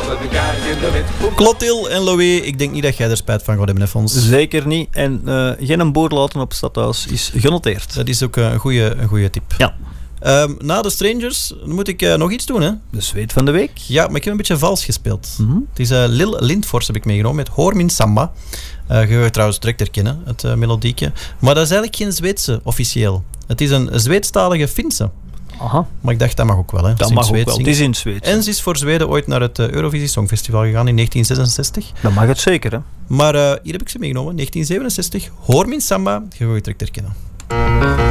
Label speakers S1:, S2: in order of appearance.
S1: Clotilde en Louis, ik denk niet dat jij er spijt van gaat hebben, hè, Fons?
S2: Zeker niet. En geen boer laten op stadhuis is genoteerd.
S1: Dat is ook een goede tip.
S2: Ja.
S1: Na de Strangers moet ik nog iets doen, hè?
S2: De zweet van de week.
S1: Ja, maar ik heb een beetje vals gespeeld.
S2: Mm-hmm.
S1: Het is Lil Lindfors heb ik meegenomen met Hoor Min Samba. Je gaat trouwens direct herkennen, het melodieke. Maar dat is eigenlijk geen Zweedse officieel. Het is een Zweedstalige Finse.
S2: Aha.
S1: Maar ik dacht, dat mag ook wel. Hè,
S2: dat mag ook wel. Het is in het Zweeds.
S1: En ze is voor Zweden ooit naar het Eurovisie Songfestival gegaan in 1966.
S2: Dat mag het zeker, hè?
S1: Maar hier heb ik ze meegenomen, 1967. Hoor Min Samba, je gaat direct herkennen.